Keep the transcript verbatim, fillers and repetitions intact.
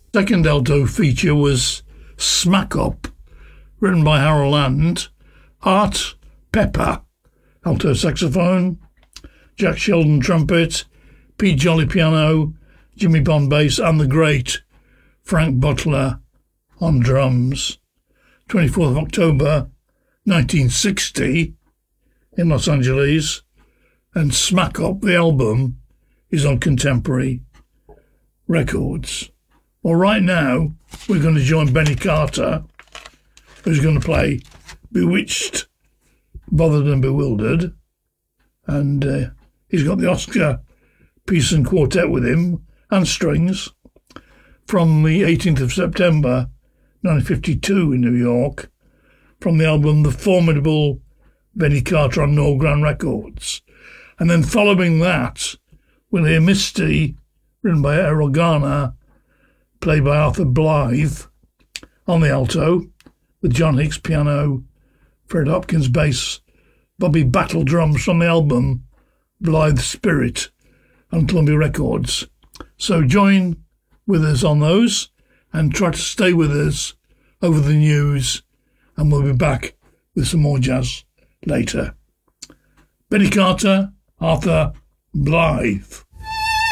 Second alto feature was Smack Up, written by Harold Land, Art Pepper, alto saxophone, Jack Sheldon trumpet, Pete Jolly piano, Jimmy Bond bass, and the great Frank Butler on drums. twenty-fourth of October nineteen sixty in Los Angeles, and Smack Up, the album, is on Contemporary Records. Well, right now, we're going to join Benny Carter, who's going to play Bewitched, Bothered and Bewildered, and uh, he's got the Oscar Pearson Quartet with him, and strings, from the eighteenth of September nineteen fifty-two in New York, from the album The Formidable Benny Carter on Noel Grand Records. And then following that, we'll hear Misty, written by Errol Garner, played by Arthur Blythe on the alto, with John Hicks piano, Fred Hopkins bass, Bobby Battle drums from the album Blythe Spirit on Columbia Records. So join with us on those and try to stay with us over the news, and we'll be back with some more jazz later. Benny Carter, Arthur Blythe.